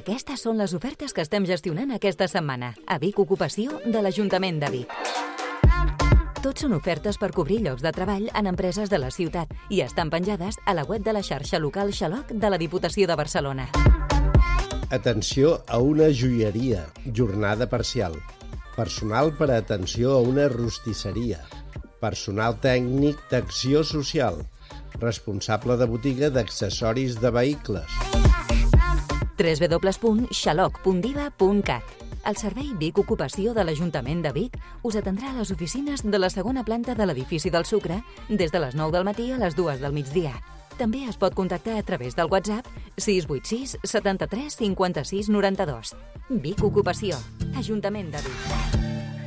Aquestes són les ofertes que estem gestionant aquesta setmana a Vic Ocupació de l'Ajuntament de Vic. Tots són ofertes per cobrir llocs de treball en empreses de la ciutat i estan penjades a la web de la xarxa local Xaloc de la Diputació de Barcelona. Atenció a una joieria, jornada parcial. Personal per a atenció a una rostisseria. Personal tècnic d'acció social. Responsable de botiga d'accessoris de vehicles. www.xaloc.diva.cat. El servei Vic Ocupació de l'Ajuntament de Vic us atendrà a les oficines de la segona planta de l'edifici del Sucre des de les 9 del matí a les 2 del migdia. També es pot contactar a través del WhatsApp 686 73 56 92. Vic Ocupació, Ajuntament de Vic.